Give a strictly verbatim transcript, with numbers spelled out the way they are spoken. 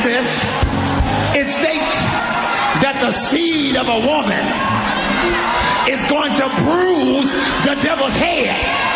Genesis, it states that the seed of a woman is going to bruise the devil's head.